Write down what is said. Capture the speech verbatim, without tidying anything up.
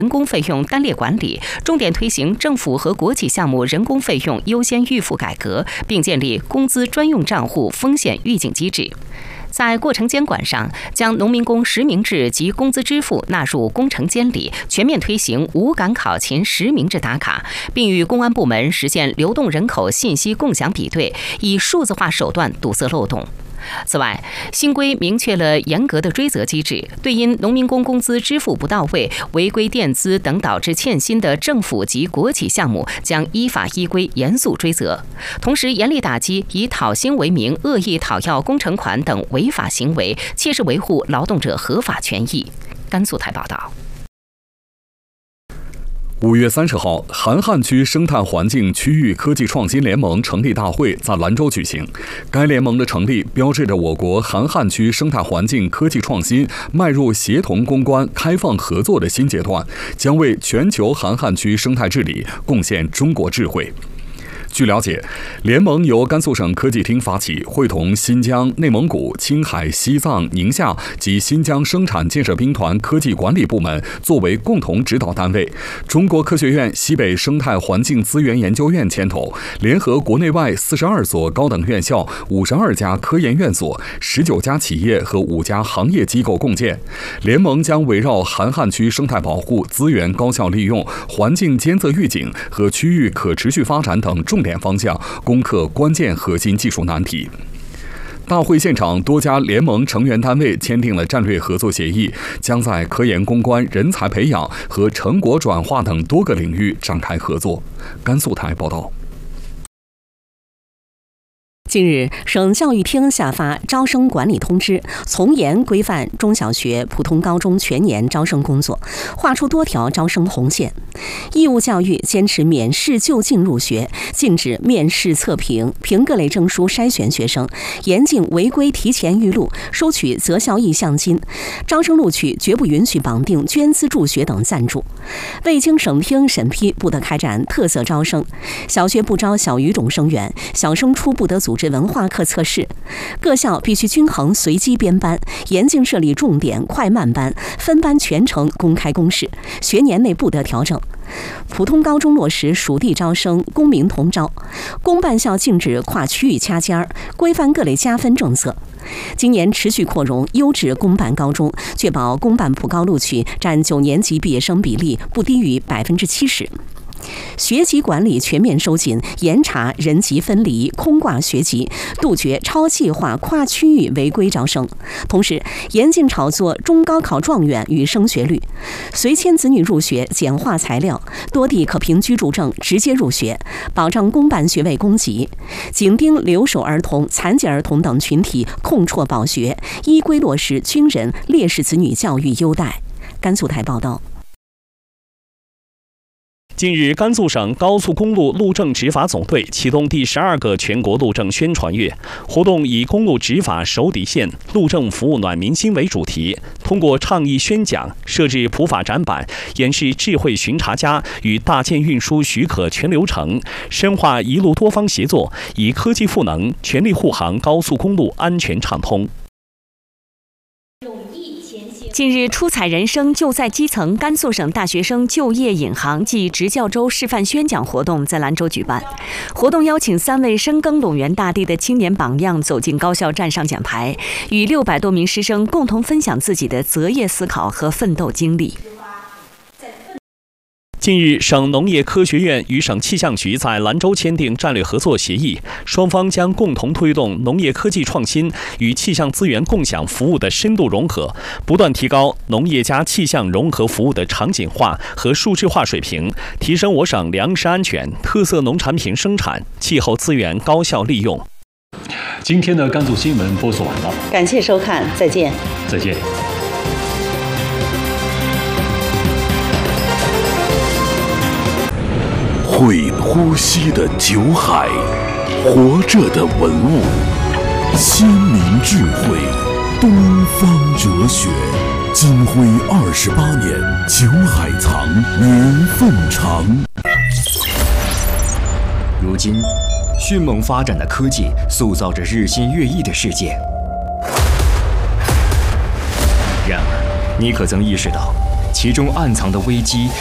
人工费用单列管理，重点推行政府和国企项目人工费用优先预付改革，并建立工资专用账户风险预警机制。在过程监管上，将农民工实名制及工资支付纳入工程监理，全面推行无赶考勤实名制打卡，并与公安部门实现流动人口信息共享比对，以数字化手段堵塞漏洞。此外，新规明确了严格的追责机制，对因农民工工资支付不到位、违规垫资等导致欠薪的政府及国企项目，将依法依规严肃追责。同时，严厉打击以讨薪为名恶意讨要工程款等违法行为，切实维护劳动者合法权益。甘肃台报道。 五月三十号，韩汉区生态环境区域科技创新联盟成立大会在兰州举行。该联盟的成立标志着我国韩汉区生态环境科技创新迈入协同攻关、开放合作的新阶段，将为全球韩汉区生态治理贡献中国智慧。据了解，联盟由甘肃省科技厅发起，会同新疆、内蒙古、青海、西藏、宁夏及新疆生产建设兵团科技管理部门作为共同指导单位，中国科学院西北生态环境资源研究院牵头，联合国内外四十二所高等院校、五十二家科研院所、十九家企业和五家行业机构共建。联盟将围绕韩汉区生态保护、资源高效利用、环境监测预警和区域可持续发展等重点方向攻克关键核心技术难题。大会现场，多家联盟成员单位签订了战略合作协议，将在科研攻关、人才培养和成果转化等多个领域展开合作。甘肃台报道。 近日，省教育厅下发招生管理通知，从严规范中小学、普通高中全年招生工作，划出多条招生红线。义务教育坚持免试就近入学，禁止面试测评、凭各类证书筛选学生，严禁违规提前预录、收取择校意向金。招生录取绝不允许绑定捐资助学等赞助。未经省厅审批，不得开展特色招生。小学不招小语种生源，小升初不得组织文化课测试，各校必须均衡随机编班，严禁设立重点快慢班，分班全程公开公示，学年内不得调整。普通高中落实属地招生、公民同招，公办校禁止跨区域掐尖儿，规范各类加分政策。今年持续扩容优质公办高中，确保公办普高录取占九年级毕业生比例不低于百分之七十。学籍管理全面收紧，严查人籍分离、空挂学籍，杜绝超计划跨区域违规招生。同时，严禁炒作中高考状元与升学率，随迁子女入学简化材料，多地可凭居住证直接入学，保障公办学位供给。紧盯留守儿童、残疾儿童等群体空辍保学，依规落实军人、烈士子女教育优待。甘肃台报道。 近日，甘肃省高速公路路政执法总队启动第十二个全国路政宣传月活动，以公路执法守底线、路政服务暖民心为主题，通过倡议宣讲、设置普法展板、演示智慧巡查家与大件运输许可全流程，深化一路多方协作，以科技赋能，全力护航高速公路安全畅通。 近日，出彩人生就在基层甘肃省大学生就业引航暨执教周示范宣讲活动在兰州举办。活动邀请三位深耕陇源大地的青年榜样走进高校站上讲台，与六百多名师生共同分享自己的择业思考和奋斗经历。 近日，省农业科学院与省气象局在兰州签订战略合作协议，双方将共同推动农业科技创新与气象资源共享服务的深度融合，不断提高农业加气象融合服务的场景化和数字化水平，提升我省粮食安全、特色农产品生产、气候资源高效利用。 今天的甘肃新闻播送完了， 感谢收看，再见。 再见。 会呼吸的酒海，活着的文物，先民智慧，东方哲学。金辉二十八年，酒海藏，年份长。 如今，迅猛发展的科技塑造着日新月异的世界。然而，你可曾意识到？ 其中暗藏的危机